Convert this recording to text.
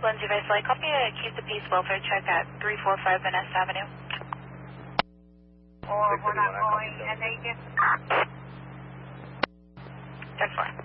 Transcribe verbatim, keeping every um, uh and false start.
Lindsay Vice, copy a Keys to Peace welfare check at three four five Van Ness Avenue. Or we're not going, and they just... ten four.